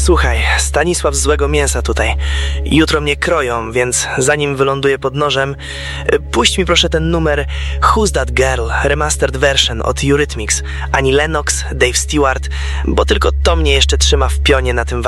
Słuchaj, Stanisław z Złego Mięsa tutaj. Jutro mnie kroją, więc zanim wyląduję pod nożem, puść mi proszę ten numer Who's That Girl Remastered Version od Eurythmics, Annie Lennox, Dave Stewart, bo tylko to mnie jeszcze trzyma w pionie na tym